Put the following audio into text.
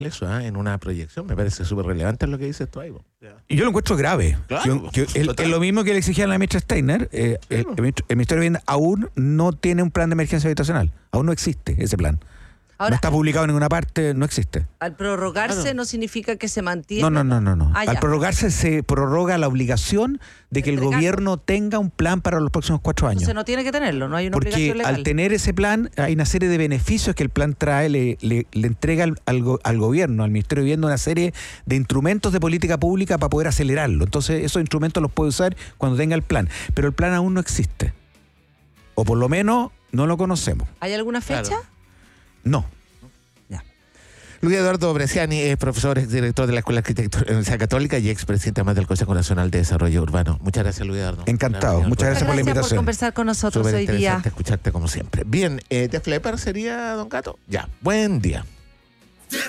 eso, en una proyección. Me parece súper relevante lo que dices tú ahí. Y yo lo encuentro grave. Claro, Es lo mismo que le exigían a la ministra Steiner. El Ministerio de Vivienda aún no tiene un plan de emergencia habitacional. Aún no existe ese plan. Ahora, no está publicado en ninguna parte, no existe. Al prorrogarse no significa que se mantiene. No. Ah, Al prorrogarse se prorroga la obligación de que el gobierno tenga un plan para los próximos 4 años. Entonces no tiene que tenerlo, no hay una Porque obligación legal. al tener ese plan hay una serie de beneficios que el plan trae, le entrega al gobierno, al Ministerio de Vivienda, una serie de instrumentos de política pública para poder acelerarlo. Entonces esos instrumentos los puede usar cuando tenga el plan. Pero el plan aún no existe. O por lo menos no lo conocemos. ¿Hay alguna fecha? Claro. No. Luis Eduardo Bresciani es profesor, es director de la Escuela de Arquitectura de la Universidad Católica y expresidente además del Consejo Nacional de Desarrollo Urbano. Muchas gracias, Luis Eduardo. Encantado. Muchas gracias por la invitación. Por conversar con nosotros Súper hoy día. interesante escucharte como siempre. Bien, ¿de Flepper sería, don Gato? Ya, buen día.